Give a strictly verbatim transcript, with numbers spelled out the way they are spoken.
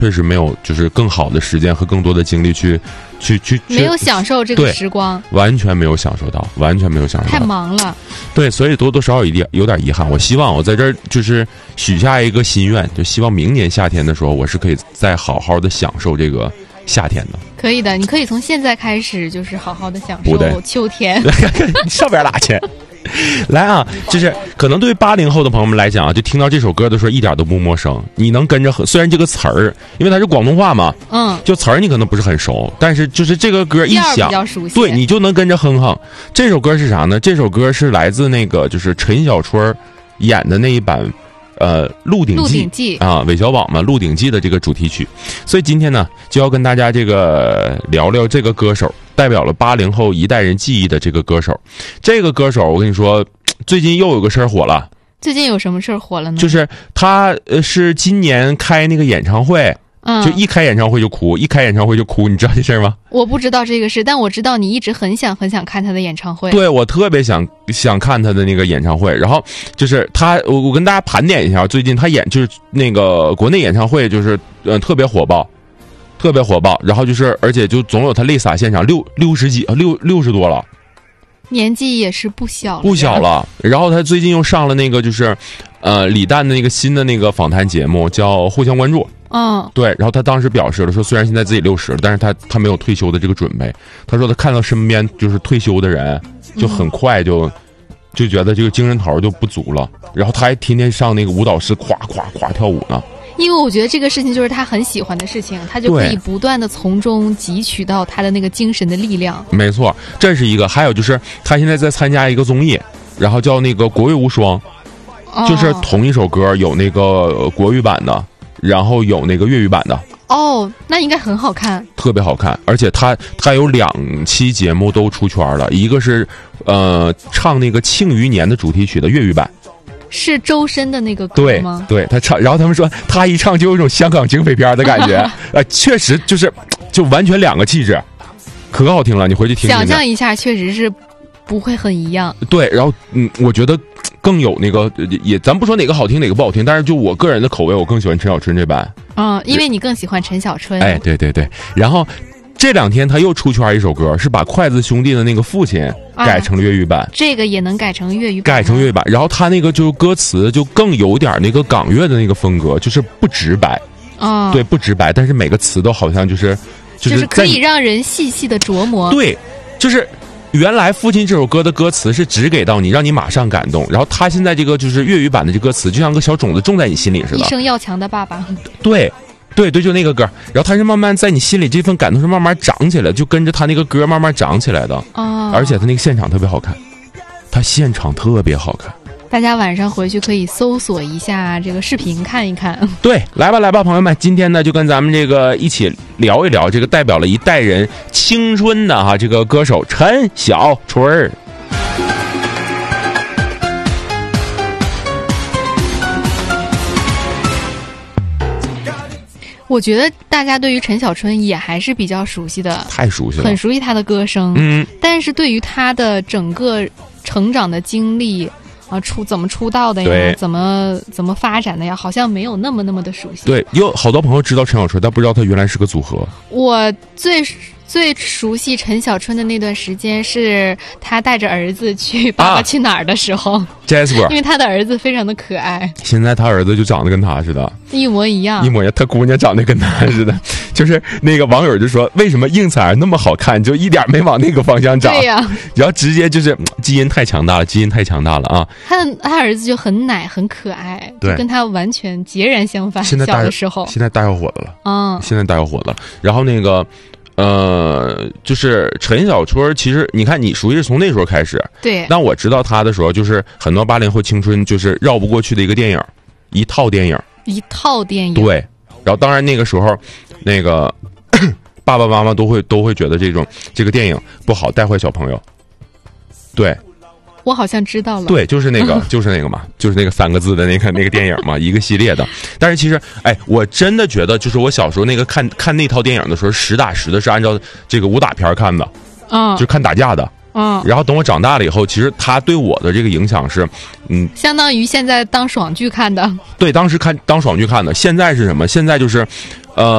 确实没有就是更好的时间和更多的精力去去去去没有享受这个时光， 完全没有享受到，完全没有享受到， 太忙了。 对，所以多多少少有点有点遗憾。我希望我在这儿就是许下一个心愿，就希望明年夏天的时候，我是可以再好好的享受这个夏天的。 可以的，你可以从现在开始，就是好好的享受秋天。 你上边拉去。来啊，就是可能对于八零后的朋友们来讲啊，就听到这首歌的时候一点都不陌生。你能跟着，虽然这个词儿，因为它是广东话嘛， 嗯， 就词儿你可能不是很熟，但是就是这个歌一响， 比较熟悉， 对，你就能跟着哼哼。这首歌是啥呢？这首歌是来自那个就是陈小春演的那一版。呃，《鹿鼎记》 记啊，韦小宝嘛，《鹿鼎记》的这个主题曲，所以今天呢，就要跟大家这个聊聊这个歌手，代表了八零后一代人记忆的这个歌手。这个歌手，我跟你说，最近又有个事儿火了。 最近有什么事儿火了呢？ 就是他呃，是今年开那个演唱会。 嗯， 就一开演唱会就哭，一开演唱会就哭，你知道这事儿吗？ 我不知道这个事，但我知道你一直很想很想看他的演唱会。 对，我特别想想看他的那个演唱会。然后就是他，我我跟大家盘点一下，最近他演就是那个国内演唱会，就是呃特别火爆，特别火爆。然后就是而且就总有他泪洒现场，六六十几六六十多了， 年纪也是不小了， 不小了。然后他最近又上了那个就是呃李诞的那个新的那个访谈节目，叫《互相关注》。 嗯， 对，然后他当时表示了说，虽然现在自己六十了，但是他他没有退休的这个准备。他说他看到身边就是退休的人，就很快就、嗯、就觉得这个精神头就不足了。然后他还天天上那个舞蹈室，夸夸夸跳舞呢。 因为我觉得这个事情就是他很喜欢的事情，他就可以不断的从中汲取到他的那个精神的力量。 没错，这是一个。还有就是他现在在参加一个综艺，然后叫那个《国乐无双》，哦、就是同一首歌有那个国语版的。然后有那个粤语版的哦，那应该很好看， 特别好看。而且他他有两期节目都出圈了，一个是呃唱那个《庆余年》的主题曲的粤语版， 是周深的那个歌吗？ 对，对他唱，然后他们说他一唱就有一种香港警匪片的感觉，呃，确实就是就完全两个气质，可好听了，你回去听听。 想象一下，确实是不会很一样。 对，然后嗯，我觉得。更有那个也，咱不说哪个好听哪个不好听，但是就我个人的口味，我更喜欢陈小春这版。 嗯，因为你更喜欢陈小春。 哎，对对对。然后这两天他又出圈一首歌，是把筷子兄弟的那个父亲改成了粤语版、啊， 这个也能改成粤语版， 改成粤语版。然后他那个就是歌词就更有点那个港乐的那个风格，就是不直白。 啊、嗯， 对，不直白，但是每个词都好像就是就是、 就是可以让人细细的琢磨。 对，就是。原来父亲这首歌的歌词是只给到你，让你马上感动。然后他现在这个就是粤语版的这歌词，就像个小种子种在你心里似的。 一生要强的爸爸。 对，对对，就那个歌。然后他是慢慢在你心里这份感动是慢慢长起来，就跟着他那个歌慢慢长起来的。 哦。 而且他那个现场特别好看，他现场特别好看。 大家晚上回去可以搜索一下这个视频看一看。 对，来吧来吧，朋友们，今天呢就跟咱们这个一起聊一聊这个代表了一代人青春的哈这个歌手陈小春儿。 我觉得大家对于陈小春也还是比较熟悉的， 太熟悉了， 很熟悉他的歌声。 嗯， 但是对于他的整个成长的经历。啊，出怎么出道的呀？怎么怎么发展的呀？好像没有那么那么的熟悉。 对，有好多朋友知道陈小春，但不知道他原来是个组合。 我最最熟悉陈小春的那段时间是他带着儿子去《爸爸去哪儿》的时候 ，Jasper， 因为他的儿子非常的可爱。 现在他儿子就长得跟他似的， 一模一样， 一模一样。他姑娘长得跟他似的，就是那个网友就说，为什么应采儿那么好看，就一点没往那个方向长？ 对呀、啊， 然后直接就是基因太强大了，基因太强大了啊！ 他他儿子就很奶很可爱，就跟他完全截然相反。 现在小的时候， 现在大小伙子了， 嗯， 现在大小伙子了。然后那个。呃，就是陈小春，其实你看，你属于是从那时候开始。 对。 那我知道他的时候，就是很多八零后青春就是绕不过去的一个电影，一套电影。 一套电影。 对。然后，当然那个时候，那个爸爸妈妈都会都会觉得这种这个电影不好，带坏小朋友。对。 我好像知道了， 对，就是那个，就是那个嘛，就是那个三个字的那个那个电影嘛，一个系列的。但是其实，哎，我真的觉得，就是我小时候那个看看那套电影的时候，实打实的是按照这个武打片看的， 嗯， 就是看打架的， 嗯。 然后等我长大了以后，其实他对我的这个影响是，嗯， 相当于现在当爽剧看的。 对，当时看当爽剧看的。现在是什么？现在就是，呃。